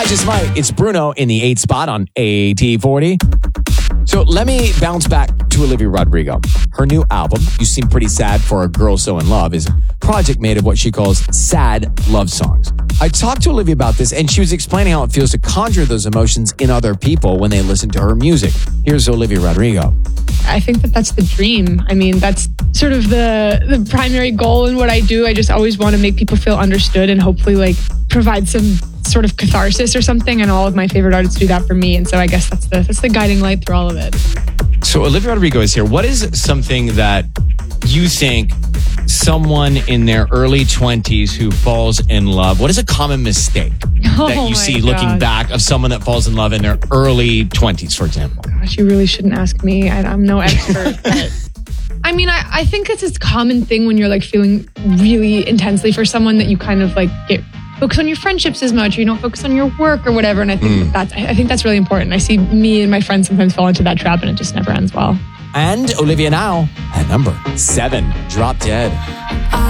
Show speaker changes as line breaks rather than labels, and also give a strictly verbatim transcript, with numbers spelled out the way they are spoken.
just might. It's Bruno in the eighth spot on A T forty. So let me bounce back to Olivia Rodrigo. Her new album, You Seem Pretty Sad for a Girl So in Love, is a project made of what she calls sad love songs. I talked to Olivia about this, and she was explaining how it feels to conjure those emotions in other people when they listen to her music. Here's Olivia Rodrigo.
I think that that's the dream. I mean, that's sort of the the primary goal in what I do. I just always want to make people feel understood and hopefully like provide some sort of catharsis or something. And all of my favorite artists do that for me. And so I guess that's the that's the guiding light through all of it.
So Olivia Rodrigo is here. What is something that you think someone in their early twenties who falls in love, what is a common mistake
Oh
that you
my
see looking
gosh.
back of someone that falls in love in their early twenties, for example?
Gosh, you really shouldn't ask me. I, I'm no expert. But I mean, I, I think it's this common thing when you're like feeling really intensely for someone that you kind of like get focus on your friendships as much, or you don't focus on your work or whatever. And I think
Mm.
that that's I think that's really important. I see me and my friends sometimes fall into that trap, and it just never ends well.
And Olivia now at number seven, Drop Dead.